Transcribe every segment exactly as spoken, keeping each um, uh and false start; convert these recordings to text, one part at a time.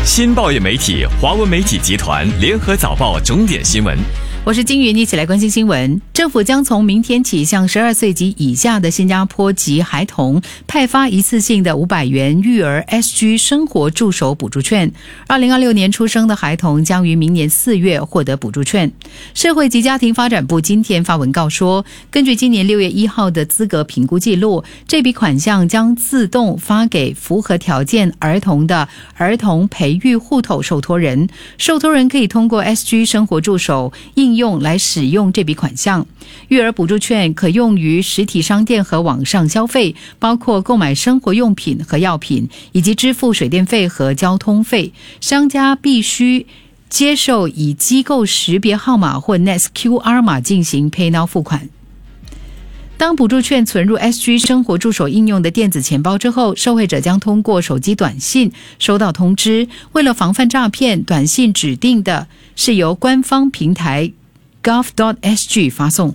新报业媒体华文媒体集团联合早报重点新闻。 我是金云，一起来关心新闻。政府将从明天起向十二岁及以下的新加坡籍孩童派发一次性的五百元育儿 S G 生活助手补助券。二零二六年出生的孩童将于明年四月获得补助券。社会及家庭发展部今天发文告说，根据今年六月一号的资格评估记录，这笔款项将自动发给符合条件儿童的儿童培育户头受托人。受托人可以通过 S G 生活助手应用来使用这笔款项。育儿补助券可用于实体商店和网上消费，包括购买生活用品和药品，以及支付水电费和交通费。商家必须接受以机构识别号码或 N E S Q R 码进行 PayNow 付款。当补助券存入 S G 生活助手应用的电子钱包之后，受惠者将通过手机短信收到通知。为了防范诈骗，短信指定的是由官方平台 gov dot s g 发送。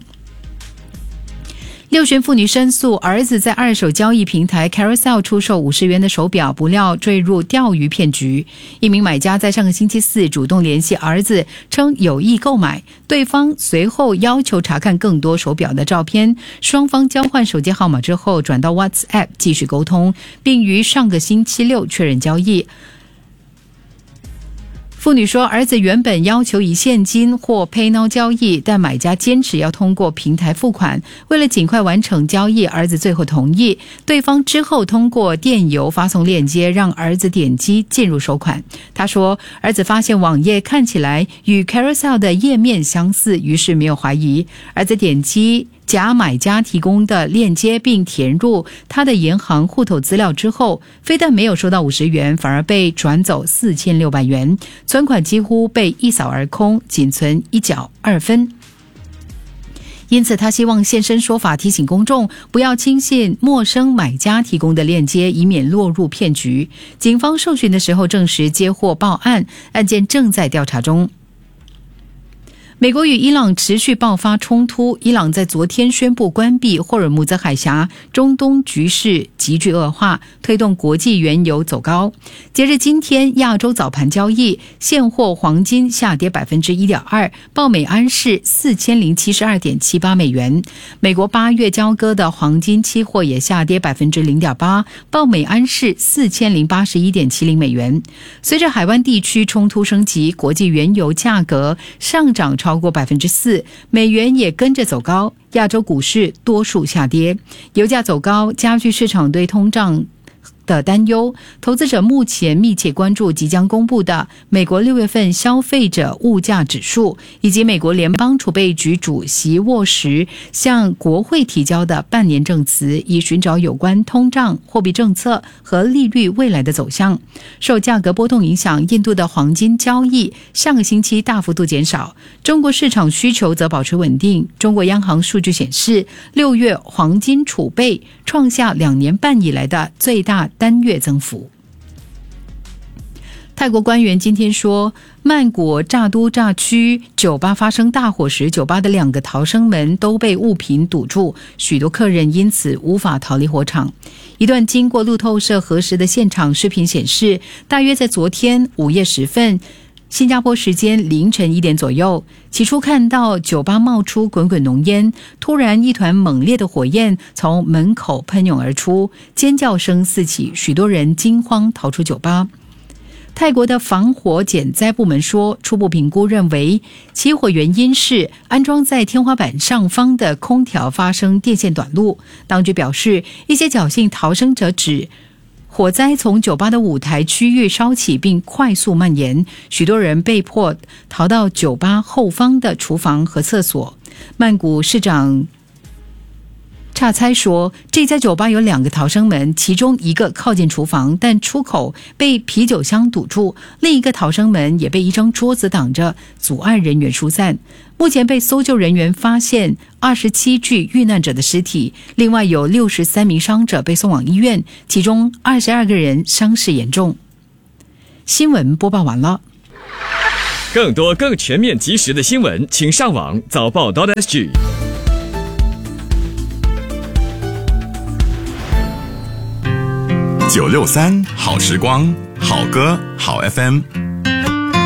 六旬妇女申诉，儿子在二手交易平台 Carousell 出售五十元的手表，不料坠入钓鱼骗局。一名买家在上个星期四主动联系儿子，称有意购买，对方随后要求查看更多手表的照片，双方交换手机号码之后转到 WhatsApp 继续沟通，并于上个星期六确认交易。妇女说，儿子原本要求以现金或 PayNow 交易，但买家坚持要通过平台付款。为了尽快完成交易，儿子最后同意。对方之后通过电邮发送链接，让儿子点击进入收款。他说，儿子发现网页看起来与 Carousell 的页面相似，于是没有怀疑。儿子点击假买家提供的链接并填入他的银行户头资料之后，非但没有收到五十元，反而被转走四千六百元，存款几乎被一扫而空，仅存一角二分。因此他希望现身说法，提醒公众不要轻信陌生买家提供的链接，以免落入骗局。警方受讯的时候证实接获报案，案件正在调查中。美国与伊朗持续爆发冲突，伊朗在昨天宣布关闭霍尔木兹海峡，中东局势急剧恶化，推动国际原油走高。截至今天亚洲早盘交易，现货黄金下跌 百分之一点二， 报每安士 四千零七十二点七八美元。美国八月交割的黄金期货也下跌 百分之零点八， 报每安士 四千零八十一点七零美元。随着海湾地区冲突升级，国际原油价格上涨超过 百分之四， 美元也跟着走高。亚洲股市多数下跌，油价走高加剧市场对通胀的担忧。投资者目前密切关注即将公布的美国六月份消费者物价指数，以及美国联邦储备局主席沃什向国会提交的半年证词，以寻找有关通胀、货币政策和利率未来的走向。受价格波动影响，印度的黄金交易上个星期大幅度减少，中国市场需求则保持稳定。中国央行数据显示，六月黄金储备创下两年半以来的最大单月增幅。泰国官员今天说，曼谷乍都乍区酒吧发生大火时，酒吧的两个逃生门都被物品堵住，许多客人因此无法逃离火场。一段经过路透社核实的现场视频显示，大约在昨天午夜时分，新加坡时间凌晨一点左右，起初看到酒吧冒出滚滚浓烟，突然一团猛烈的火焰从门口喷涌而出，尖叫声四起，许多人惊慌逃出酒吧。泰国的防火减灾部门说，初步评估认为起火原因是安装在天花板上方的空调发生电线短路。当局表示，一些侥幸逃生者指火灾从酒吧的舞台区域烧起并快速蔓延，许多人被迫逃到酒吧后方的厨房和厕所。曼谷市长差猜说，这家酒吧有两个逃生门，其中一个靠近厨房，但出口被啤酒箱堵住，另一个逃生门也被一张桌子挡着，阻碍人员疏散。目前被搜救人员发现二十七具遇难者的尸体，另外有六十三名伤者被送往医院，其中二十二个人伤势严重。新闻播报完了。 更多更全面及时的新闻，请上网早报 .sg。 九六三好时光，好好歌好 F M。